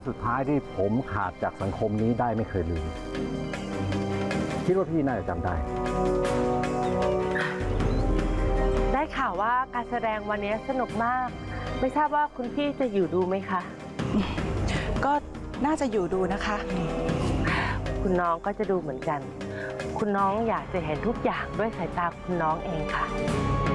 สุดท้ายที่ผมขาดจากสังคมนี้ได้ไม่เคยลืมคิดว่าพี่น่าจะจำได้ได้ข่าวว่าการแสดงวันนี้สนุกมากไม่ทราบว่าคุณพี่จะอยู่ดูไหมคะก็น่าจะอยู่ดูนะคะคุณน้องก็จะดูเหมือนกันคุณน้องอยากจะเห็นทุกอย่างด้วยสายตาคุณน้องเองค่ะ